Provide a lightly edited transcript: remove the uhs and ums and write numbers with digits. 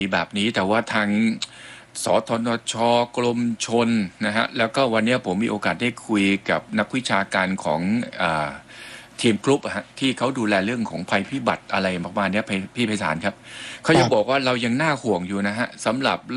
แบบนี้แต่ว่าทางสทนชกรมชนนะฮะแล้วก็วันนี้ผมมีโอกาสได้คุยกับนักวิชาการของทีมกรุ๊ปที่เขาดูแลเรื่องของภัยพิบัติอะไรประมาณนี้พี่ไพศาลครับเขายังบอกว่าเรายังน่าห่วงอยู่นะฮะสำหรับ